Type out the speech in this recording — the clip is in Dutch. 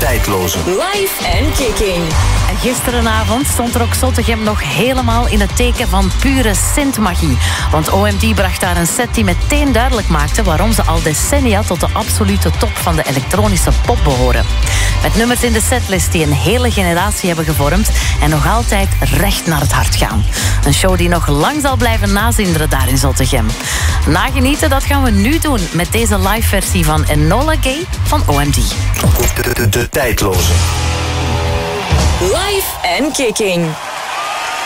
tijdloze. Live en Kicking. En gisterenavond stond er ook Zottegem nog helemaal in het teken van pure Sint-magie. Want OMD bracht daar een set die meteen duidelijk maakte waarom ze al decennia tot de absolute top van de elektronische pop behoren. Met nummers in de setlist die een hele generatie hebben gevormd en nog altijd recht naar het hart gaan. Een show die nog lang zal blijven nazinderen daar in Zottegem. Nagenieten, dat gaan we nu doen met deze live versie van Enola Gay van OMD. De tijdloze. Live en Kicking.